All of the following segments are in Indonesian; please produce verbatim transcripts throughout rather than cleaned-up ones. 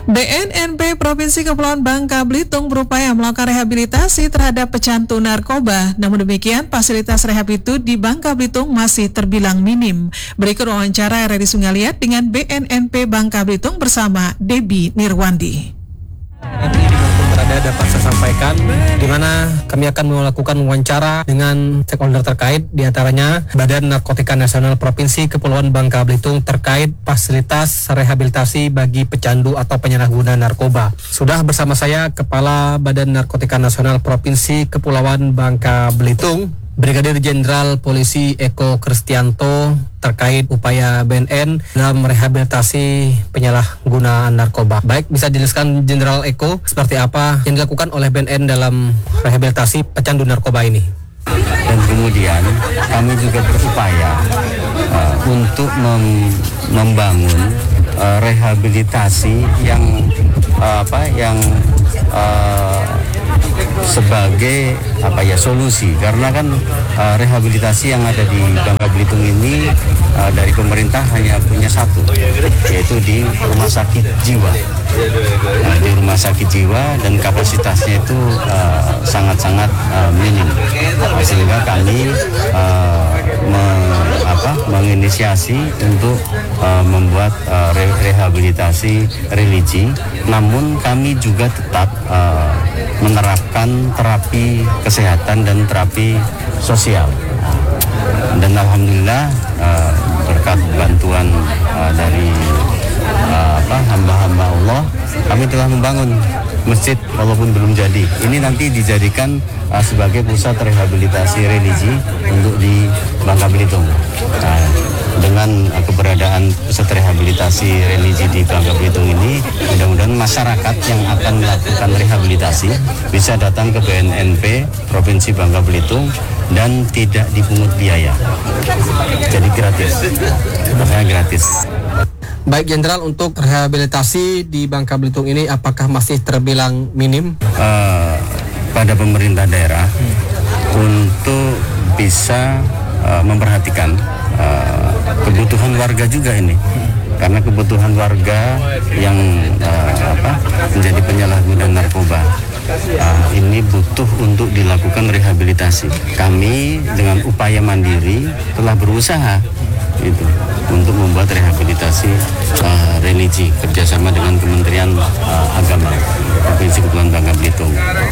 B N N P Provinsi Kepulauan Bangka Belitung berupaya melakukan rehabilitasi terhadap pecandu narkoba. Namun demikian, fasilitas rehab itu di Bangka Belitung masih terbilang minim. Berikut wawancara R R I Sungaliat dengan B N N P Bangka Belitung bersama Debbie Nirwandi. Berada dapat saya sampaikan di mana kami akan melakukan wawancara dengan stakeholder terkait, diantaranya Badan Narkotika Nasional Provinsi Kepulauan Bangka Belitung terkait fasilitas rehabilitasi bagi pecandu atau penyalahguna narkoba. Sudah bersama saya Kepala Badan Narkotika Nasional Provinsi Kepulauan Bangka Belitung, Brigadir Jenderal Polisi Eko Kristianto, terkait upaya B N N dalam merehabilitasi penyalahgunaan narkoba. Baik, bisa dijelaskan Jenderal Eko seperti apa yang dilakukan oleh B N N dalam rehabilitasi pecandu narkoba ini? Dan kemudian kami juga berupaya uh, untuk mem- membangun uh, rehabilitasi yang uh, apa yang uh, sebagai apa ya solusi, karena kan uh, rehabilitasi yang ada di Bangka Belitung ini uh, dari pemerintah hanya punya satu, yaitu di rumah sakit jiwa. Nah, di rumah sakit jiwa dan kapasitasnya itu uh, sangat-sangat uh, minim, sehingga kami uh, me, apa, menginisiasi untuk uh, membuat uh, re- rehabilitasi religi, namun kami juga tetap uh, menerapkan terapi kesehatan dan terapi sosial. Dan alhamdulillah uh, berkat bantuan uh, dari uh, apa hamba-hamba Allah, kami telah membangun masjid walaupun belum jadi. Ini nanti dijadikan uh, sebagai pusat rehabilitasi religi untuk di Bangka Belitung. Uh, dengan uh, keberadaan pusat rehabilitasi religi di Bangka Belitung ini, mudah-mudahan masyarakat yang akan melakukan rehabilitasi bisa datang ke B N N P Provinsi Bangka Belitung dan tidak dipungut biaya. Jadi gratis. Makanya gratis. Baik Jenderal, untuk rehabilitasi di Bangka Belitung ini apakah masih terbilang minim? Uh, pada pemerintah daerah hmm. untuk bisa uh, memperhatikan uh, kebutuhan warga juga ini, hmm. karena kebutuhan warga yang uh, apa, menjadi penyalahguna narkoba uh, ini butuh untuk dilakukan rehabilitasi. Kami dengan upaya mandiri telah berusaha itu untuk membuat rehabilitasi uh, religi kerjasama dengan Kementerian uh, Agama Provinsi Kepulauan Bangka Belitung.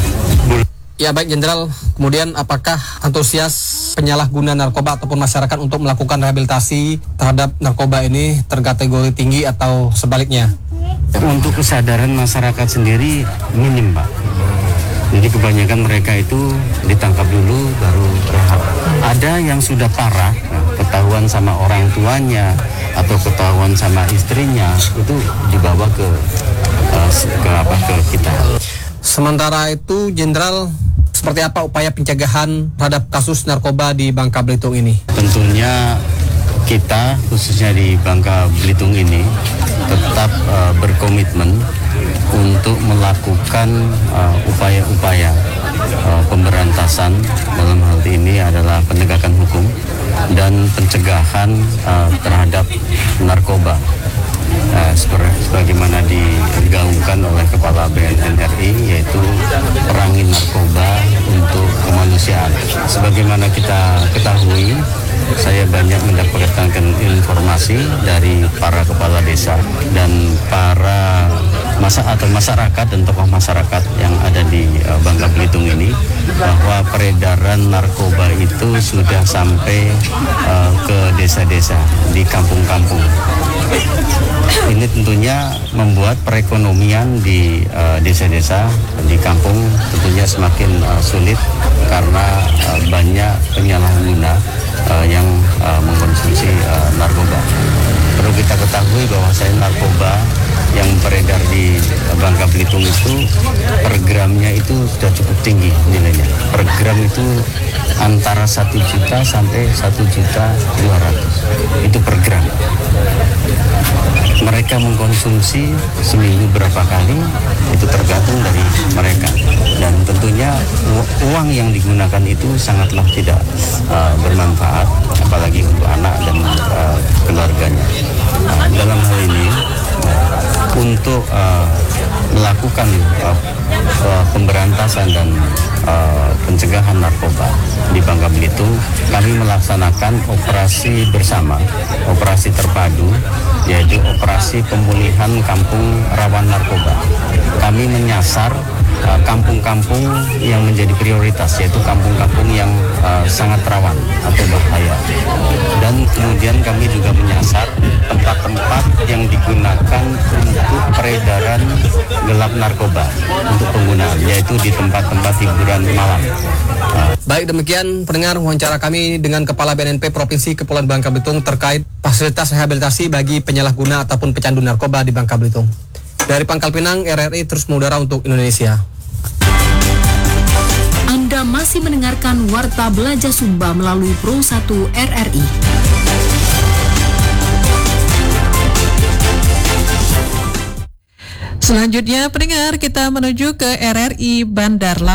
Ya baik Jenderal, kemudian apakah antusias penyalahguna narkoba ataupun masyarakat untuk melakukan rehabilitasi terhadap narkoba ini terkategori tinggi atau sebaliknya? Untuk kesadaran masyarakat sendiri minim, Pak. Jadi kebanyakan mereka itu ditangkap dulu baru rehab. Ada yang sudah parah, ketahuan sama orang tuanya atau ketahuan sama istrinya, itu dibawa ke uh, ke apa ke kita. Sementara itu Jenderal, seperti apa upaya pencegahan terhadap kasus narkoba di Bangka Belitung ini? Tentunya kita khususnya di Bangka Belitung ini tetap uh, berkomitmen untuk melakukan uh, upaya-upaya uh, pemberantasan, dalam hal ini adalah penegakan hukum dan pencegahan uh, terhadap narkoba. Uh, sebagaimana digaungkan oleh Kepala B N N R I, yaitu perangi narkoba untuk kemanusiaan. Sebagaimana kita ketahui, saya banyak mendapatkan informasi dari para kepala desa dan para masa atau masyarakat dan tokoh masyarakat yang ada di uh, Bangka Belitung ini, bahwa peredaran narkoba itu sudah sampai uh, ke desa-desa, di kampung-kampung. Ini tentunya membuat perekonomian di uh, desa-desa, di kampung tentunya semakin uh, sulit karena uh, banyak penyalahguna uh, yang uh, mengkonsumsi uh, narkoba. Perlu kita ketahui bahwa saya narkoba yang beredar di Bangka Belitung itu per gramnya itu sudah cukup tinggi nilainya. Per gram itu antara satu juta sampai satu juta dua ratus. Itu per gram. Mereka mengkonsumsi seminggu berapa kali, itu tergantung dari mereka. Dan tentunya uang yang digunakan itu sangatlah tidak uh, bermanfaat, apalagi untuk anak dan uh, keluarganya. uh, dalam hal ini uh, untuk uh, melakukan uh, uh, pemberantasan dan uh, pencegahan narkoba di Bangka Belitung, kami melaksanakan operasi bersama, operasi terpadu, yaitu operasi pemulihan kampung rawan narkoba. Kami menyasar uh, kampung-kampung yang menjadi prioritas, yaitu kampung-kampung yang uh, sangat rawan atau bahaya. Dan kemudian kami juga menyasar tempat-tempat yang digunakan untuk peredaran gelap narkoba untuk penggunaan, yaitu di tempat-tempat hiburan malam. Uh, Baik, demikian pendengar wawancara kami dengan Kepala B N N P Provinsi Kepulauan Bangka Belitung terkait fasilitas rehabilitasi bagi penyalahguna ataupun pecandu narkoba di Bangka Belitung. Dari Pangkal Pinang, R R I terus mengudara untuk Indonesia. Anda masih mendengarkan Warta Belajar Sumba melalui Pro satu R R I. Selanjutnya pendengar, kita menuju ke R R I Bandar